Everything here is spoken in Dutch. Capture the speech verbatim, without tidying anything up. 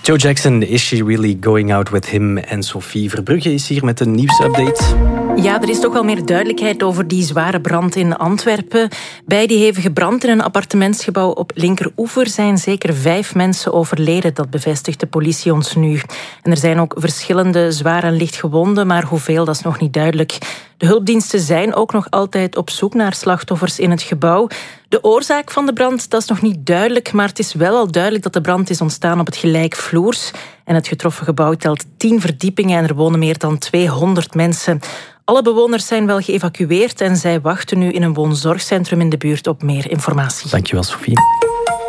Joe Jackson, is she really going out with him? En Sophie Verbrugge is hier met een nieuwsupdate. Ja, er is toch wel meer duidelijkheid over die zware brand in Antwerpen. Bij die hevige brand in een appartementsgebouw op Linkeroever zijn zeker vijf mensen overleden. Dat bevestigt de politie ons nu. En er zijn ook verschillende zwaar en licht gewonden, maar hoeveel, dat is nog niet duidelijk. De hulpdiensten zijn ook nog altijd op zoek naar slachtoffers in het gebouw. De oorzaak van de brand, dat is nog niet duidelijk, maar het is wel al duidelijk dat de brand is ontstaan op het gelijkvloers. En het getroffen gebouw telt tien verdiepingen en er wonen meer dan tweehonderd mensen. Alle bewoners zijn wel geëvacueerd en zij wachten nu in een woonzorgcentrum in de buurt op meer informatie. Dankjewel, Sophie.